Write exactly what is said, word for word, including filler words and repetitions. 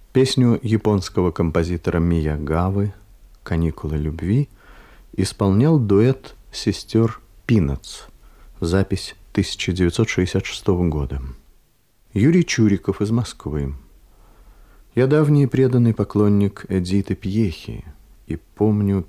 Песню японского композитора Миягавы «Каникулы любви» исполнял дуэт сестер Пинатс. Запись тысяча девятьсот шестьдесят шестого года. Юрий Чуриков из Москвы. Я давний преданный поклонник Эдиты Пьехи и помню